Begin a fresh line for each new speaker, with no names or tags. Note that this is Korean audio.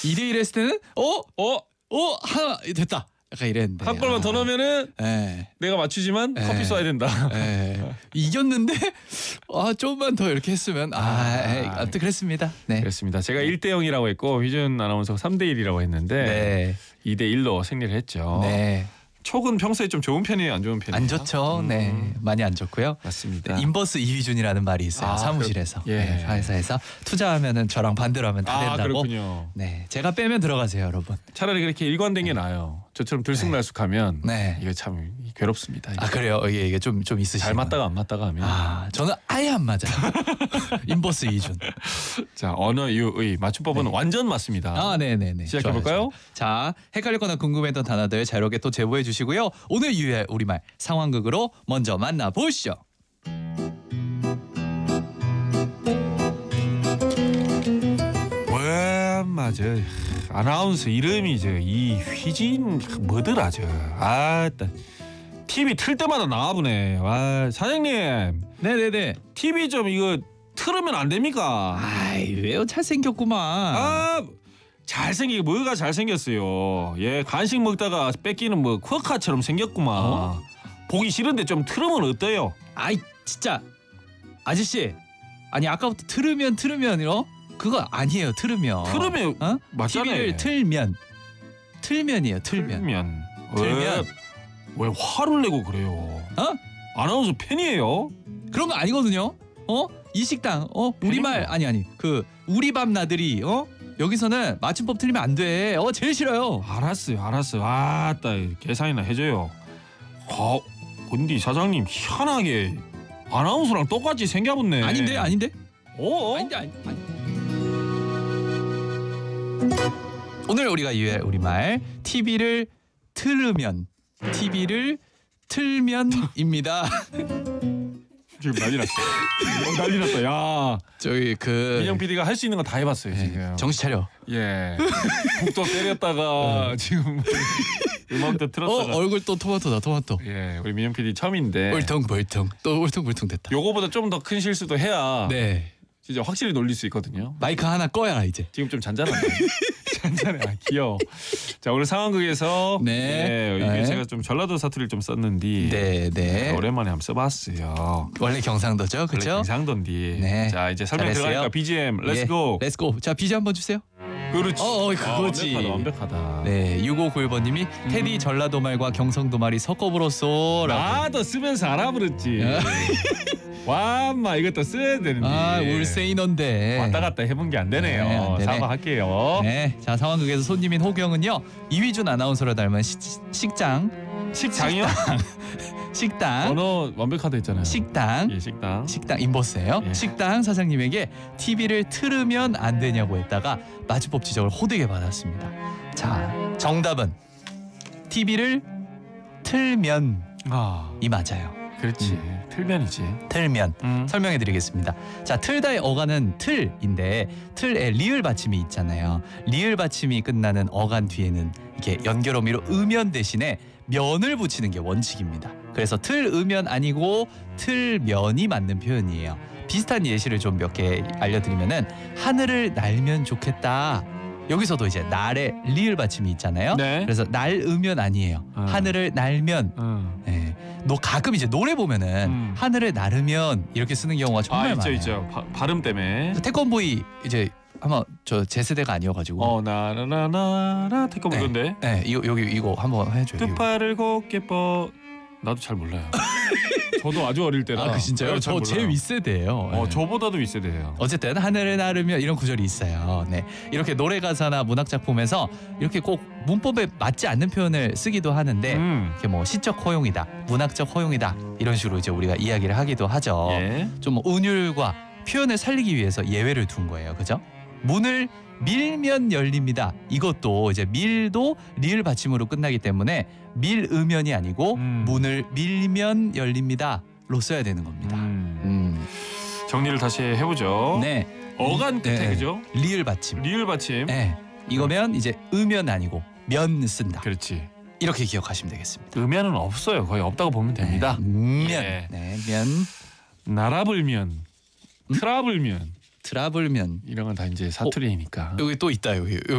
2대1 했을 때는 하나 됐다. 약간 이랬는데
한 골만 더 넣으면은 내가 맞추지만 커피 쏴야 된다.
이겼는데 조금만 더 이렇게 했으면 아무튼 그랬습니다. 네.
그렇습니다. 제가 1대0이라고 했고 휘준 아나운서가 3대1이라고 했는데 2대1로 승리를 했죠.
네.
촉은 평소에 좀 좋은 편이에요, 안 좋은 편이에요?
안 좋죠. 네, 많이 안 좋고요.
맞습니다.
인버스 이휘준이라는 말이 있어요. 사무실에서 회사에서 투자하면은 저랑 반대로 하면 다 된다고.
그렇군요.
네, 제가 빼면 들어가세요, 여러분.
차라리 그렇게 일관된 게 나아요. 저처럼 들쑥날쑥하면 이거 참 괴롭습니다. 이거.
그래요? 이게 좀 있으시죠?
잘 맞다가 안 맞다가 하면.
저는 아예 안 맞아요. 인버스 이휘준.
자, 언어 유의 맞춤법은 완전 맞습니다.
네네네.
시작해 볼까요?
자, 헷갈렸거나 궁금했던 단어들 자유롭게 또 제보해 주시고요. 오늘 유의 우리말 상황극으로 먼저 만나보시죠.
맞아. 아나운서 이름이 이휘진 뭐더라 TV 틀 때마다 나와보네. 사장님.
네네네.
TV 좀 이거 틀으면 안 됩니까?
왜요? 잘생겼구만.
잘생기게 뭐가 잘생겼어요. 간식 먹다가 뺏기는 쿼카처럼 생겼구만. 보기 싫은데 좀 틀으면 어때요?
진짜 아저씨. 아니 아까부터 틀으면 그거 아니에요. 틀으면
맞잖아요.
TV를 틀면이에요. 틀면.
왜 화를 내고 그래요? 아나운서 팬이에요?
그런 거 아니거든요. 이 식당 우리말 아니 그 우리 밥 나들이 여기서는 맞춤법 틀리면 안 돼. 제일 싫어요.
알았어요. 계산이나 해줘요. 근데 사장님 희한하게 아나운서랑 똑같이 생겨붙네.
아닌데. 아닌데. 오늘 우리가 유의 우리말 TV를 틀면입니다.
지금 난리 났어. 난리 났다. 야,
저기
민영 PD가 할 수 있는 거 다 해봤어요 지금.
정신 차려.
북도 때렸다가 지금 음악도 틀었다가.
얼굴 또 토마토다.
우리 민영 PD 처음인데.
울퉁불퉁 또 울퉁불퉁 됐다.
요거보다 좀 더 큰 실수도 해야. 진짜 확실히 놀릴 수 있거든요.
마이크 하나 꺼야 이제.
지금 좀 잔잔하네. 잔잔해. 귀여워. 자, 오늘 상황극에서 이게 제가 좀 전라도 사투리를 좀 썼는데 오랜만에 한번 써봤어요.
원래 경상도죠, 그렇죠?
원래 경상도인데. 자, 이제 설명 들어가니까 BGM 렛츠고.
렛츠고. 자, BGM 한번 주세요.
그렇지.
그거지.
완벽하다.
6591번님이 테디 전라도 말과 경상도 말이 섞어 불었어.
나도 쓰면서 알아버렸지. 와마 이것도 써야 되는데.
울세인언데
왔다 갔다 해본 게 안 되네요. 사과할게요.
자, 상황극에서 손님인 호경은요 이휘준 아나운서를 닮은 식당이요? 식당.
언어 완벽하다 했잖아요.
식당 인버스예요. 식당 사장님에게 TV를 틀으면 안 되냐고 했다가 맞춤법 지적을 호되게 받았습니다. 자, 정답은 TV를 틀면이 맞아요.
그렇지. 틀면이지.
틀면. 설명해드리겠습니다. 자, 틀다의 어간은 틀인데 틀에 리을 받침이 있잖아요. 리을 받침이 끝나는 어간 뒤에는 이렇게 연결어미로 으면 대신에 면을 붙이는 게 원칙입니다. 그래서 틀으면 아니고 틀면이 맞는 표현이에요. 비슷한 예시를 좀 몇 개 알려드리면은 하늘을 날면 좋겠다. 여기서도 이제 날에 리을 받침이 있잖아요. 그래서 날으면 아니에요. 하늘을 날면. 너 가끔 이제 노래 보면은 하늘을 나르면 이렇게 쓰는 경우가 정말 많아요.
있죠. 발음 때문에.
태권보이 이제 한번 제 세대가 아니어가지고.
나나나나나 태권보인데.
이거 한번 해줘요.
두 팔을 곱게 나도 잘 몰라요. 저도 아주 어릴 때라.
진짜요? 저 제 윗세대예요.
저보다도 윗세대예요.
어쨌든 하늘을 나르면 이런 구절이 있어요. 이렇게 노래 가사나 문학 작품에서 이렇게 꼭 문법에 맞지 않는 표현을 쓰기도 하는데 이렇게 시적 허용이다, 문학적 허용이다 이런 식으로 이제 우리가 이야기를 하기도 하죠. 좀 운율과 표현을 살리기 위해서 예외를 둔 거예요, 그죠? 문을 밀면 열립니다. 이것도 이제 밀도 리을 받침으로 끝나기 때문에 밀으면이 아니고 문을 밀면 열립니다로 써야 되는 겁니다.
정리를 다시 해보죠. 어간 끝에 그죠?
리을 받침. 이거면 이제 으면 아니고 면 쓴다.
그렇지.
이렇게 기억하시면 되겠습니다.
으면은 없어요. 거의 없다고 보면 됩니다.
면. 면.
나라불면, 트라불면
트라블면
이런 건 다 이제 사투리니까.
여기 또 있다. 여기